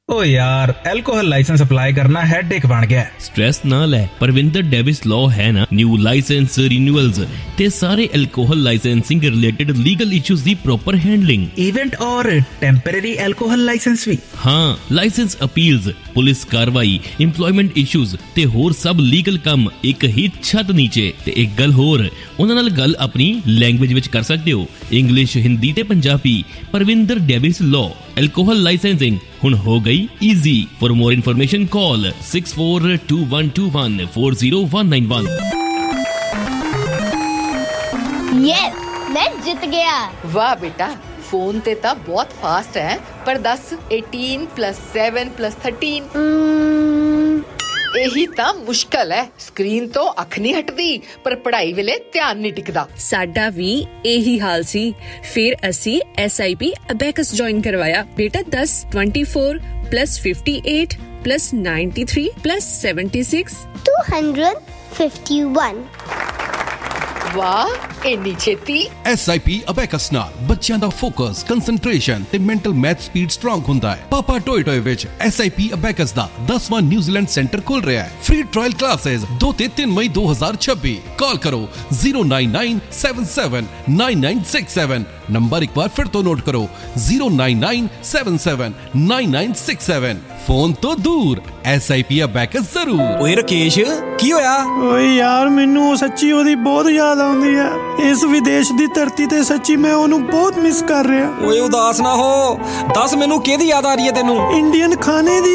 ਓ ਯਾਰ alcohol licence apply ਕਰਨਾ headache ਬਣ ਗਿਆ। ਸਟ੍ਰੈਸ ਨਾ ਲੈ, ਪਰਵਿੰਦਰ ਡੇਵਿਸ ਲਾਅ ਹੈ ਨਾ, ਨਿਊ ਲਾਇਸੈਂਸ ਰਿਨਿਊਅਲਸ ਤੇ ਸਾਰੇ alcohol licensing related legal issues ਦੀ ਪ੍ਰੋਪਰ ਹੈਂਡਲਿੰਗ। ਇਵੈਂਟ ਔਰ ਟੈਂਪਰੇਰੀ ਐਲਕੋਹਲ ਲਾਇਸੈਂਸ ਵੀ? ਹਾਂ, ਲਾਇਸੈਂਸ ਅਪੀਲਸ, ਪੁਲਿਸ ਕਾਰਵਾਈ, ਇੰਪਲੋਇਮੈਂਟ ਇਸ਼ੂਜ਼ ਤੇ ਹੋਰ ਸਭ ਲੀਗਲ ਕੰਮ ਇੱਕ ਹੀ ਛੱਤ ਨੀਚੇ। ਤੇ ਇੱਕ ਗੱਲ ਹੋਰ, ਉਹਨਾਂ ਨਾਲ ਗੱਲ ਆਪਣੀ ਲੈਂਗੁਏਜ ਵਿੱਚ ਕਰ ਸਕਦੇ ਹੋ, ਇੰਗਲਿਸ਼, ਹਿੰਦੀ ਤੇ Punjabi. Parvinder Davis law alcohol licensing ਹੁਣ ਹੋ ਗਈ easy. For more information call 6421214091। Yes, मैं जीत गया। वाह बेटा, फोन ते ता बहुत फास्ट है, पर 10 18 + 7 + 13 ਇਹੀ ਤਾਂ ਮੁਸ਼ਕਲ ਹੈ। ਸਕਰੀਨ ਤੋਂ ਅੱਖ ਨਹੀਂ ਹਟਦੀ, ਪਰ ਪੜ੍ਹਾਈ ਵੇਲੇ ਧਿਆਨ ਨਹੀਂ ਟਿਕਦਾ। ਸਾਡਾ ਵੀ ਇਹੀ ਹਾਲ ਸੀ। ਫਿਰ ਅਸੀਂ SIP ਅਬੈਕਸ ਜੁਆਇਨ ਕਰਵਾਇਆ। ਬੇਟਾ 10 24 + 58 + 93 + 76 251। ਵਾਹ, ਇੰਨੀ ਛੇਤੀ? SIP ਅਬੈਕਸ ਨਾਲ ਬੱਚਿਆਂ ਦਾ ਫੋਕਸ, ਕੰਸੈਂਟਰੇਸ਼ਨ ਤੇ ਮੈਂਟਲ ਮੈਥ ਸਪੀਡ ਸਟਰੋਂਗ ਹੁੰਦਾ ਹੈ। ਪਾਪਾ ਟੋਏ ਵਿੱਚ SIP ਅਬੈਕਸ ਦਾ 10ਵਾਂ ਨਿਊਜ਼ੀਲੈਂਡ ਸੈਂਟਰ ਖੁੱਲ ਰਿਹਾ ਹੈ। ਫ੍ਰੀ ਟ੍ਰਾਇਲ ਕਲਾਸਿਸ 2 ਤੇ 3 ਮਈ 2026। ਕਾਲ ਕਰੋ 09977999967। ਨੰਬਰ ਇੱਕ ਵਾਰ ਫਿਰ ਤੋਂ ਨੋਟ ਕਰੋ 09977999967। ਫੋਨ ਤੋਂ ਦੂਰ SIP ਅਬੈਕਸ ਜ਼ਰੂਰ। ਓਏ ਰਕੇਸ਼, ਕੀ ਹੋਇਆ? ਓਏ ਯਾਰ, ਮੈਨੂੰ ਸੱਚੀ ਉਹਦੀ ਬਹੁਤ ਯਾਦ ਆਉਂਦੀ ਹੈ। ਇਸ ਵਿਦੇਸ਼ ਦੀ ਧਰਤੀ ਤੇ ਸੱਚੀ ਮੈਂ ਉਹਨੂੰ ਬਹੁਤ ਮਿਸ ਕਰ ਰਿਹਾ। ਓਏ ਉਦਾਸ ਨਾ ਹੋ, ਦੱਸ ਮੈਨੂੰ ਕਿਹਦੀ ਯਾਦ ਆ ਰਹੀ ਹੈ ਤੈਨੂੰ? ਇੰਡੀਅਨ ਖਾਣੇ ਦੀ।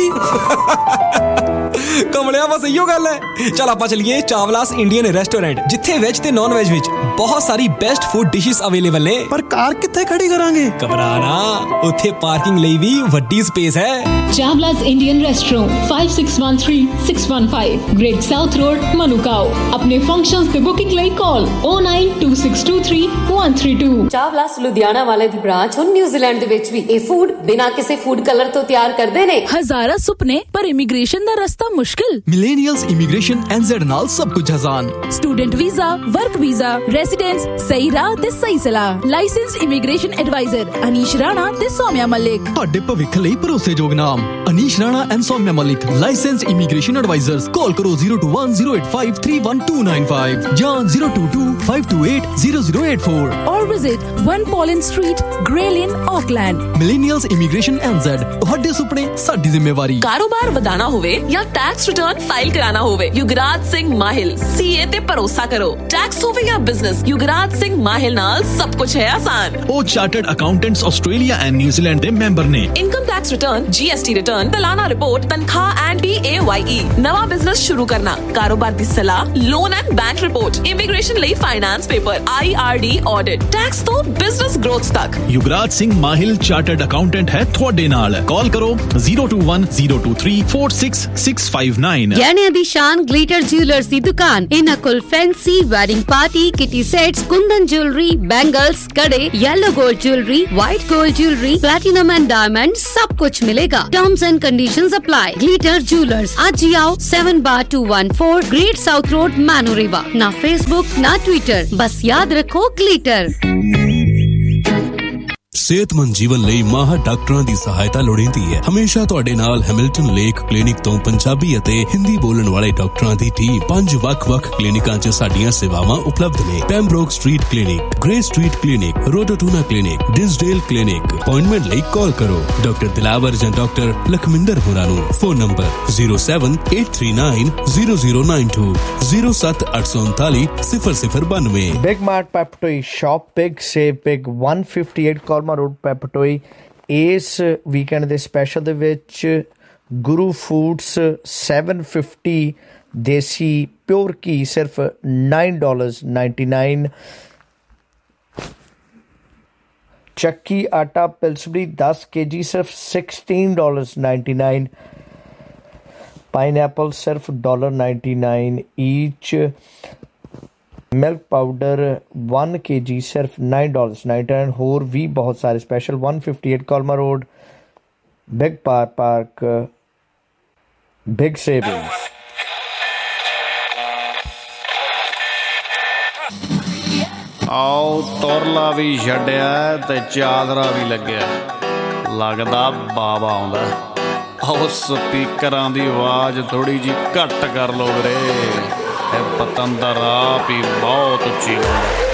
ਕਮਲਿਆ, ਬਸ ਇਹੋ ਗੱਲ ਹੈ। ਚੱਲ ਆਪਾਂ ਚਲੀਏ ਚਾਵਲਾਸ ਇੰਡੀਅਨ ਰੈਸਟੋਰੈਂਟ, ਜਿੱਥੇ ਵੈਜ ਤੇ ਨਾਨ ਵੈਜ ਵਿੱਚ ਬਹੁਤ ਸਾਰੀ ਬੈਸਟ ਫੂਡ ਡਿਸ਼ਸ ਅਵੇਲੇਬਲ ਨੇ। ਪਰ ਕਾਰ ਕਿੱਥੇ ਖੜੀ ਕਰਾਂਗੇ? ਘਬਰਾ ਨਾ, ਉੱਥੇ ਪਾਰਕਿੰਗ ਲਈ ਵੀ ਵੱਡੀ ਸਪੇਸ ਹੈ। ਚਾਵਲਾਸ Indian restaurant 5613-615 great south road, ਮਨੂਕਾਓ। ਆਪਣੇ ਫੰਕਸ਼ਨਸ ਤੇ ਬੁਕਿੰਗ ਲਈ ਕਾਲ 092623 ਚਾਵਲਾਸ ਲੁਧਿਆਣਾ ਵਾਲੇ ਦੀ ਬ੍ਰਾਂਚ ਹੁਣ ਨਿਊਜ਼ੀਲੈਂਡ ਦੇ ਵਿੱਚ ਵੀ ਇਹ ਫੂਡ ਬਿਨਾਂ ਕਿਸੇ ਫੂਡ ਕਲਰ ਤੋਂ ਤਿਆਰ ਕਰਦੇ ਨੇ। ਹਜ਼ਾਰਾਂ ਸੁਪਨੇ, ਪਰ ਇਮੀਗ੍ਰੇਸ਼ਨ ਦਾ ਰਸਤਾ ਮੁਸ਼ਕਿਲ। ਮਿਲੇਨੀਅਲਸ ਇਮੀਗ੍ਰੇਸ਼ਨ NZ ਨਾਲ ਸਭ ਕੁਝ ਆਸਾਨ। Student visa, work visa, residence, ਸਹੀ ਰਾਹ ਤੇ ਸਹੀ ਸਲਾਹ। Licensed immigration advisor Anish Rana ਤੇ ਸੌਮਿਆ ਮਲਿਕ। ਤੁਹਾਡੇ ਭਵਿੱਖ ਲਈ ਭਰੋਸੇਯੋਗ ਨਾਮ Anish Rana and Saumya Malik, licensed immigration advisers. ਕਾਲ ਕਰੋ 02108531295 ਜਾਂ 022528008 or visit 1 Pollen Street, Grey Lane, Auckland. ਮਿਲੇਨੀਅਲਸ immigration NZ, ਤੁਹਾਡੇ ਸੁਪਨੇ ਸਾਡੀ ਜ਼ਿੰਮੇਵਾਰੀ। ਕਾਰੋਬਾਰ ਵਧਾਉਣਾ ਹੋਵੇ ਜਾਂ ਟੈਕਸ ਰਿਟਰਨ ਫਾਈਲ ਕਰਾਉਣਾ ਹੋਵੇ, ਯੁਗਰਾਜ ਸਿੰਘ ਮਾਹਿਲ CA ਤੇ ਭਰੋਸਾ ਕਰੋ। ਟੈਕਸ ਹੋਵੇ ਜਾਂ ਬਿਜ਼ਨਸ, ਯੁਗਰਾਜ ਸਿੰਘ ਮਾਹਿਲ ਨਾਲ ਸਭ ਕੁਝ ਹੈ ਆਸਾਨ। ਉਹ chartered accountants Australia and New Zealand ਦੇ ਮੈਂਬਰ ਨੇ। Income tax return, GST return, ਸਾਲਾਨਾ ਰਿਪੋਰਟ, ਤਨਖਾਹ ਐਂਡ PAYE। ਨਵਾਂ ਬਿਜ਼ਨਸ ਸ਼ੁਰੂ ਕਰਨਾ, ਕਾਰੋਬਾਰ ਦੀ ਸਲਾਹ, loan and bank report, immigration ਲਈ finance paper, IRD audit, tax ਤੋਂ ਬਿਜ਼ਨਸ ਗ੍ਰੋਥ ਤੱਕ। ਯੁਗਰਾਜ ਸਿੰਘ ਮਾਹਿਲ ਚਾਰਟਰਡ ਅਕਾਊਂਟੈਂਟ ਹੈ ਤੁਹਾਡੇ ਨਾਲ। ਕਾਲ ਕਰੋ 02102346659। ਗਹਿਣਿਆਂ ਦੀ ਸ਼ਾਨ ਗਲਿਟਰ ਜਿਊਲਰਸ ਦੀ ਦੁਕਾਨ। ਇਹਨਾਂ ਕੋਲ fancy wedding party kitty sets, ਕੁੰਦਨ ਜੁਐਲਰੀ, ਬੈਂਗਲਸ, ਕੜੇ, yellow gold jewellery, white gold jewellery, platinum and diamond, सब कुछ मिलेगा। Terms and conditions apply. Glitter jewellers, आज ही आओ 7/214 ग्रेट साउथ रोड, मैनोरेवा। ना फेसबुक ना ट्विटर, बस याद रखो ग्लिटर। ਸਿਹਤਮੰਦ ਜੀਵਨ ਲਈ ਮਾਹਰ ਡਾਕਟਰਾਂ ਦੀ ਸਹਾਇਤਾ ਲੋੜੀਂਦੀ ਹੈ। ਹਮੇਸ਼ਾ ਤੁਹਾਡੇ ਨਾਲ ਹੈਮਿਲਟਨ ਲੇਕ ਕਲੀਨਿਕ ਤੋਂ ਪੰਜਾਬੀ ਅਤੇ ਹਿੰਦੀ ਬੋਲਣ ਵਾਲੇ ਡਾਕਟਰਾਂ ਦੀ ਟੀਮ 5 ਵੱਖ-ਵੱਖ ਕਲੀਨਿਕਾਂ 'ਚ ਸਾਡੀਆਂ ਸੇਵਾਵਾਂ ਉਪਲਬਧ ਨੇ। ਪੈਮਬਰੋਕ street clinic, grey street clinic, ਰੋਟੋਟੂਨਾ clinic, ਡਿਸਡੇਲ clinic. Appointment ਲਈ ਕਾਲ ਕਰੋ ਡਾਕਟਰ ਦਿਲਾਵਰ ਜਾਂ ਡਾਕਟਰ ਲਖਮਿੰਦਰ ਹੋਰਾਂ ਨੂੰ। Phone number 078390092 078390092। Big mart ਪੈਪਟੋਈ shop big save big 158 ਕੋਲਮਾ road ਪੈਪਟੋਈ। ਇਸ ਵੀਕਐਂਡ ਦੇ ਸਪੈਸ਼ਲ ਦੇ ਵਿੱਚ ਗੁਰੂ ਫੂਡਸ 750 ਦੇਸੀ ਪਿਓਰ ਘੀ ਸਿਰਫ $9.99। ਚੱਕੀ ਆਟਾ ਪਿਲਸਬਰੀ 10 kg ਸਿਰਫ $16.99। ਪਾਈਨਐਪਲ ਸਿਰਫ $1.99 ਈਚ। ਮਿਲਕ ਪਾਊਡਰ 1 kg ਸਿਰਫ $9.99। ਹੋਰ ਵੀ ਬਹੁਤ ਸਾਰੇ special 158 ਕੋਲਮਾ road, big park, big savings. ਆਓ ਤੁਰਲਾ ਵੀ ਛੱਡਿਆ ਤੇ ਚਾਦਰਾ ਵੀ ਲੱਗਿਆ, ਲੱਗਦਾ ਬਾਬਾ ਆਉਂਦਾ। ਉਹ ਸਪੀਕਰਾਂ ਦੀ ਆਵਾਜ਼ ਥੋੜੀ ਜੀ ਘੱਟ ਕਰ ਲਓ ਵੀਰੇ, ਇਹ ਪਤੰਦਰ ਆਪ ਹੀ ਬਹੁਤ ਉੱਚੀ ਗਾਉਂਦਾ।